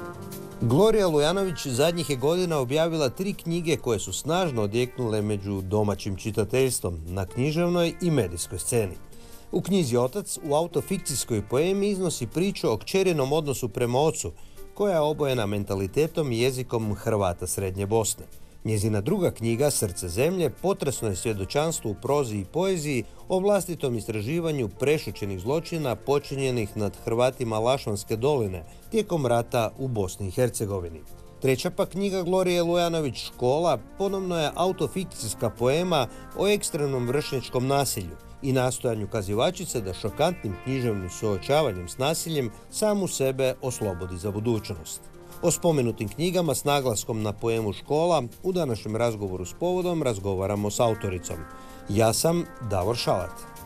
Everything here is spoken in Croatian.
Glorija Lujanović zadnjih je godina objavila 3 knjige koje su snažno odjeknule među domaćim čitateljstvom na književnoj i medijskoj sceni. U knjizi Otac u autofikcijskoj poemi iznosi priču o kćerinom odnosu prema ocu, koja je obojena mentalitetom i jezikom Hrvata Srednje Bosne. Njezina druga knjiga, Srce zemlje, potresno je svjedočanstvo u prozi i poeziji o vlastitom istraživanju prešućenih zločina počinjenih nad Hrvatima Lašvanske doline tijekom rata u Bosni i Hercegovini. Treća pa knjiga Glorije Lujanović, Škola, ponovno je autofikcijska poema o ekstremnom vršnjačkom nasilju i nastojanju kazivačice da šokantnim književnim suočavanjem s nasiljem samu sebe oslobodi za budućnost. O spomenutim knjigama s naglaskom na poemu Škola u današnjem razgovoru s Povodom razgovaramo s autoricom. Ja sam Davor Šalat.